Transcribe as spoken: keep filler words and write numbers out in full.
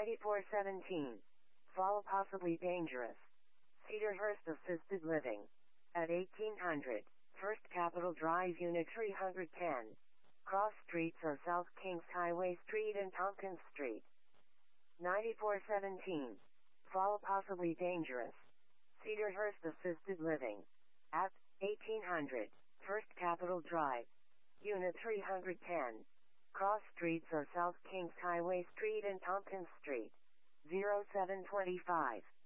ninety-four seventeen. Fall possibly dangerous. Cedarhurst Assisted Living. At eighteen hundred. First Capitol Drive Unit three hundred ten. Cross streets are South Kings Highway Street and Tompkins Street. ninety-four seventeen. Fall possibly dangerous. Cedarhurst Assisted Living. At eighteen hundred. First Capitol Drive. Unit three hundred ten. Cross streets are South Kings Highway Street and Tompkins Street. zero seven twenty-five.